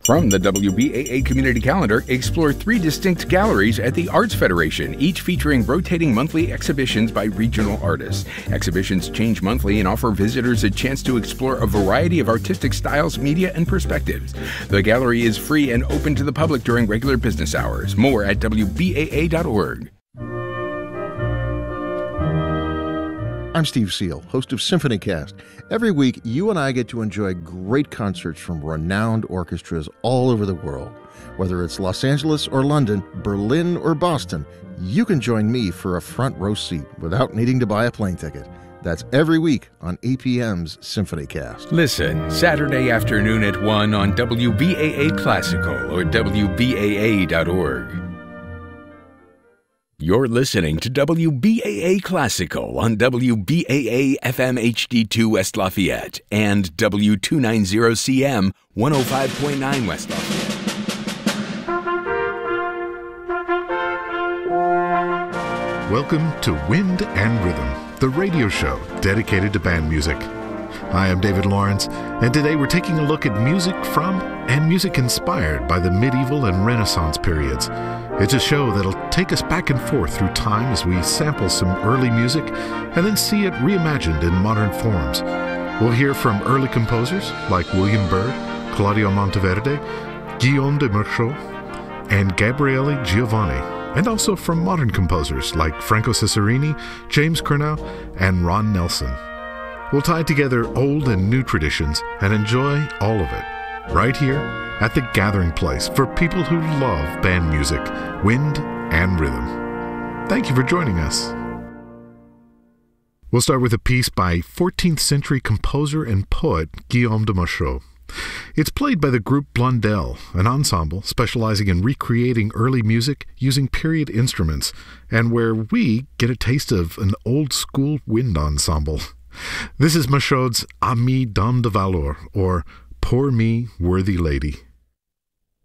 From the WBAA Community Calendar, explore 3 distinct galleries at the Arts Federation, each featuring rotating monthly exhibitions by regional artists. Exhibitions change monthly and offer visitors a chance to explore a variety of artistic styles, media, and perspectives. The gallery is free and open to the public during regular business hours. More at WBAA.org. I'm Steve Seal, host of SymphonyCast. Every week, you and I get to enjoy great concerts from renowned orchestras all over the world. Whether it's Los Angeles or London, Berlin or Boston, you can join me for a front row seat without needing to buy a plane ticket. That's every week on APM's SymphonyCast. Listen Saturday afternoon at 1 on WBAA Classical or WBAA.org. You're listening to WBAA Classical on WBAA FM HD2 West Lafayette and W290CM 105.9 West Lafayette. Welcome to Wind and Rhythm, the radio show dedicated to band music. I am David Lawrence, and today we're taking a look at music from and music inspired by the medieval and Renaissance periods. It's a show that'll take us back and forth through time as we sample some early music and then see it reimagined in modern forms. We'll hear from early composers like William Byrd, Claudio Monteverde, Guillaume de Merchaut, and Gabriele Giovanni, and also from modern composers like Franco Cesarini, James Curnow, and Ron Nelson. We'll tie together old and new traditions and enjoy all of it right here at the gathering place for people who love band music, wind, and rhythm. Thank you for joining us. We'll start with a piece by 14th century composer and poet Guillaume de Merchaut. It's played by the group Blondel, an ensemble specializing in recreating early music using period instruments, and where we get a taste of an old-school wind ensemble. This is Merchaut's Amie Dame de Valor, or Pour Me, Worthy Lady.